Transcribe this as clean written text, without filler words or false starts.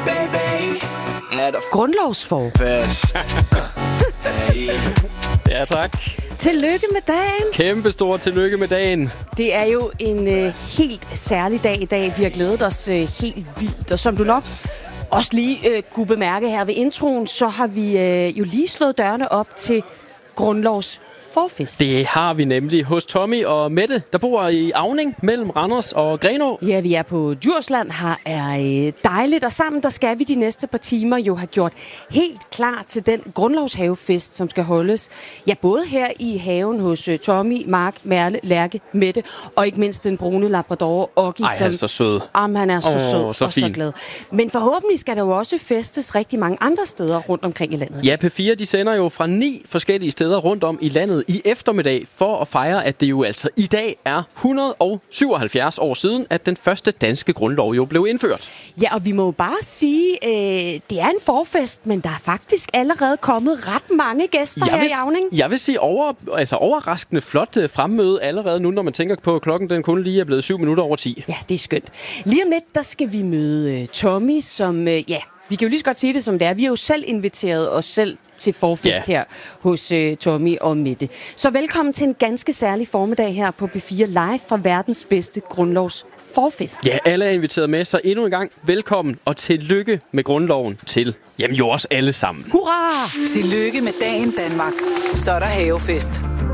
Grundlovsforfest. Ja, tak. Tillykke med dagen. Kæmpe stor tillykke med dagen. Det er jo en helt særlig dag i dag. Vi har glædet os helt vildt. Og som du nok også lige kunne bemærke her ved introen, så har vi jo lige slået dørene op til Grundlovsforfest. Det har vi nemlig hos Tommy og Mette, der bor i Auning mellem Randers og Grenaa. Ja, vi er på Djursland. Her er dejligt, og sammen der skal vi de næste par timer jo have gjort helt klar til den grundlovshavefest, som skal holdes. Ja, både her i haven hos Tommy, Mark, Merle, Lærke, Mette, og ikke mindst den brune labrador, Oggi. Ej, han er så sød. Han er så sød så og fin. så glad. Men forhåbentlig skal der jo også festes rigtig mange andre steder rundt omkring i landet. Ja, P4 de sender jo fra 9 forskellige steder rundt om i landet i eftermiddag for at fejre, at det jo altså i dag er 177 år siden, at den første danske grundlov jo blev indført. Ja, og vi må jo bare sige, det er en forfest, men der er faktisk allerede kommet ret mange gæster her i Auning. Jeg vil sige overraskende flot fremmøde allerede nu, når man tænker på, at klokken den kun lige er blevet 7 minutter over 10. Ja, det er skønt. Lige om lidt, der skal vi møde Tommy, som vi kan jo lige så godt sige det, som det er. Vi har jo selv inviteret os selv til forfest her hos Tommy og Mette. Så velkommen til en ganske særlig formiddag her på P4 Live fra verdens bedste grundlovsforfest. Ja, alle er inviteret med, så endnu en gang velkommen og tillykke med grundloven til, jamen jo også alle sammen. Hurra! Tillykke med dagen, Danmark. Så er der havefest.